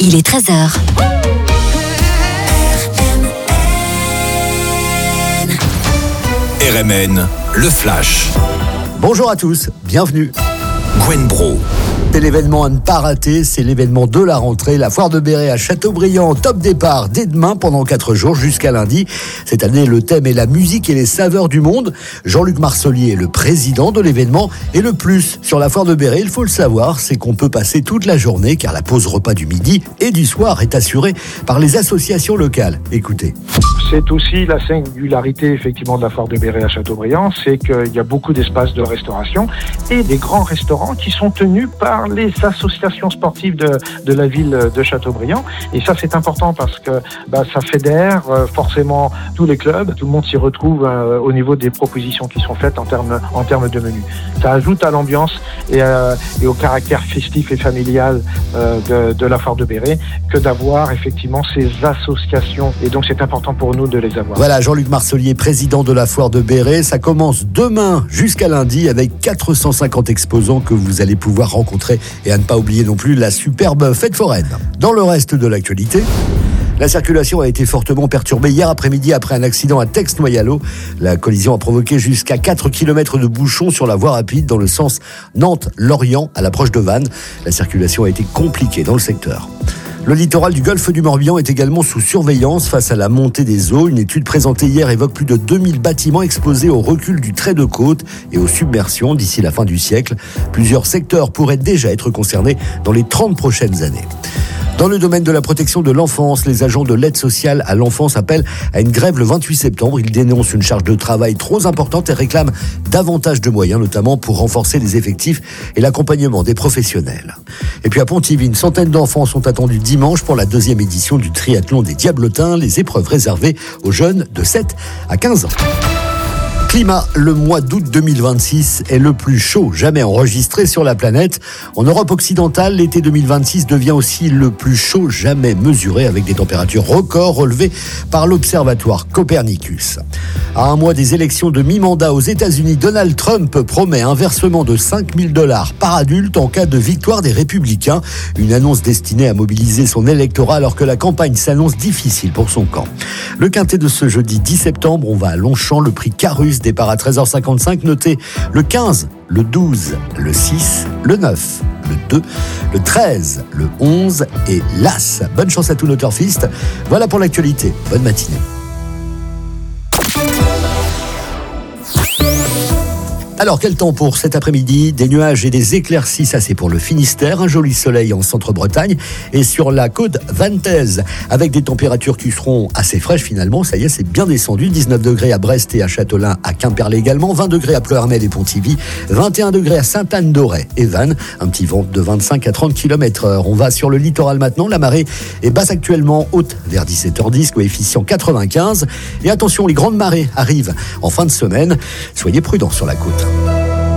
Il est 13h. RMN, le Flash. Bonjour à tous, bienvenue. Gwen Bro. C'est l'événement à ne pas rater, c'est l'événement de la rentrée, la foire de Béret à Châteaubriand, top départ dès demain pendant 4 jours jusqu'à lundi. Cette année, le thème est la musique et les saveurs du monde. Jean-Luc Marcelier est le président de l'événement et le plus sur la foire de Béret, il faut le savoir, c'est qu'on peut passer toute la journée car la pause repas du midi et du soir est assurée par les associations locales. Écoutez. C'est aussi la singularité effectivement de la foire de Béret à Châteaubriand, c'est qu'il y a beaucoup d'espaces de restauration et des grands restaurants qui sont tenus par les associations sportives de la ville de Châteaubriand. Et ça, c'est important parce que ça fédère forcément tous les clubs. Tout le monde s'y retrouve au niveau des propositions qui sont faites en termes de menu. Ça ajoute à l'ambiance et au caractère festif et familial de la foire de Béret que d'avoir effectivement ces associations. Et donc, c'est important pour nous de les avoir. Voilà, Jean-Luc Marcelier, président de la foire de Béret. Ça commence demain jusqu'à lundi avec 450 exposants que vous allez pouvoir rencontrer. Et à ne pas oublier non plus la superbe fête foraine. Dans le reste de l'actualité, la circulation a été fortement perturbée hier après-midi après un accident à Tex-Noyalo. La collision a provoqué jusqu'à 4 km de bouchons sur la voie rapide dans le sens Nantes-Lorient à l'approche de Vannes. La circulation a été compliquée dans le secteur. Le littoral du golfe du Morbihan est également sous surveillance face à la montée des eaux. Une étude présentée hier évoque plus de 2000 bâtiments exposés au recul du trait de côte et aux submersions d'ici la fin du siècle. Plusieurs secteurs pourraient déjà être concernés dans les 30 prochaines années. Dans le domaine de la protection de l'enfance, les agents de l'aide sociale à l'enfance appellent à une grève le 28 septembre. Ils dénoncent une charge de travail trop importante et réclament davantage de moyens, notamment pour renforcer les effectifs et l'accompagnement des professionnels. Et puis à Pontivy, une centaine d'enfants sont attendus dimanche pour la 2e édition du triathlon des Diablotins, les épreuves réservées aux jeunes de 7 à 15 ans. Climat, le mois d'août 2026 est le plus chaud jamais enregistré sur la planète. En Europe occidentale, l'été 2026 devient aussi le plus chaud jamais mesuré avec des températures records relevées par l'Observatoire Copernicus. À un mois des élections de mi-mandat aux États-Unis, Donald Trump promet un versement de $5 000 par adulte en cas de victoire des Républicains. Une annonce destinée à mobiliser son électorat alors que la campagne s'annonce difficile pour son camp. Le quintet de ce jeudi 10 septembre, on va à Longchamp, le prix Carus, départ à 13h55, notez le 15, le 12, le 6, le 9, le 2, le 13, le 11 et l'As. Bonne chance à tous nos turfistes. Voilà pour l'actualité. Bonne matinée. Alors, quel temps pour cet après-midi? Des nuages et des éclaircies, ça c'est pour le Finistère. Un joli soleil en centre-Bretagne et sur la côte vantaise, avec des températures qui seront assez fraîches finalement. Ça y est, c'est bien descendu. 19 degrés à Brest et à Châtelain, à Quimperlé également. 20 degrés à Pleuhermel et Pontivy. 21 degrés à Sainte-Anne-d'Auray et Vannes. Un petit vent de 25 à 30 km/h. On va sur le littoral maintenant. La marée est basse actuellement, haute vers 17h10, coefficient 95. Et attention, les grandes marées arrivent en fin de semaine. Soyez prudents sur la côte.